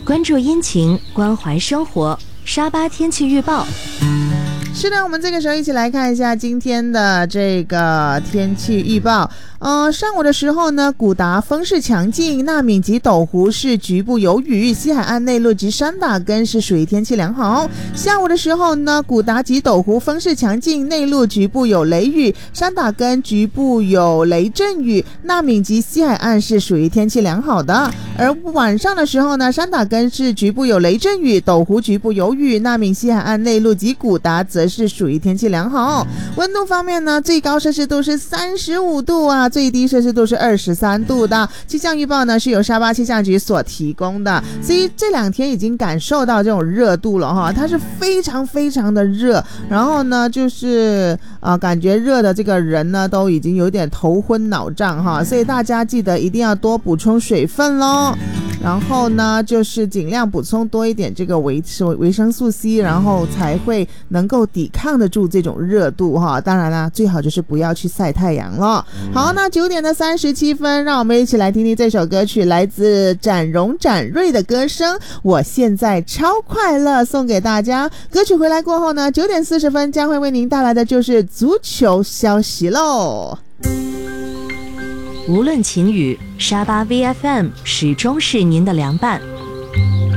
关注阴晴，关怀生活。沙巴天气预报。 是的，我们这个时候一起来看一下今天的这个天气预报。上午的时候呢，古达风势强劲，纳敏及斗湖是局部有雨，西海岸内陆及山打根是属于天气良好。下午的时候呢，古达及斗湖风势强劲，内陆局部有雷雨，山打根局部有雷阵雨，纳敏及西海岸是属于天气良好的。而晚上的时候呢，山打根是局部有雷阵雨，斗湖局部有雨，纳敏西海岸内陆及古达则是属于天气良好。温度方面呢，最高摄氏度是35度啊，最低摄氏度是23度的。气象预报呢是由沙巴气象局所提供的，所以这2天已经感受到这种热度了哈，它是非常非常的热，然后呢就是感觉热的这个人呢都已经有点头昏脑胀哈，所以大家记得一定要多补充水分咯。然后呢就是尽量补充多一点这个维生素 C， 然后才会能够抵抗得住这种热度哈。当然啦，最好就是不要去晒太阳了。好，那9点的37分，让我们一起来听听这首歌曲，来自展荣展瑞的歌声，我现在超快乐，送给大家。歌曲回来过后呢，9点40分将会为您带来的就是足球消息喽。 无论晴雨，沙巴 VFM 始终是您的良伴。